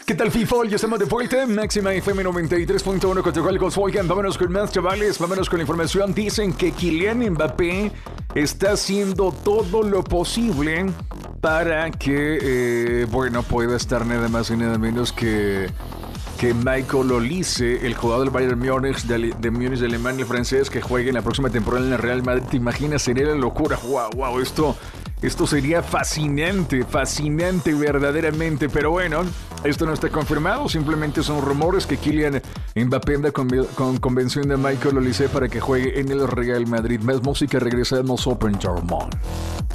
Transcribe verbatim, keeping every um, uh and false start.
¿Qué tal, FIFA? Ya estamos de vuelta. Máxima F M noventa y tres punto uno con tu Volkswagen. Vámonos con más, chavales. Vámonos con la información. Dicen que Kylian Mbappé está haciendo todo lo posible para que, eh, bueno, pueda estar nada más y nada menos que... que Michael Olise, el jugador del Bayern Múnich de, de Múnich de Alemania, el francés, que juegue en la próxima temporada en el Real Madrid. ¿Te imaginas? Sería la locura. Wow, wow, esto, esto sería fascinante, fascinante verdaderamente. Pero bueno, esto no está confirmado. Simplemente son rumores que Kylian Mbappé anda con, con convención de Michael Olise para que juegue en el Real Madrid. Más música, regresamos Open German.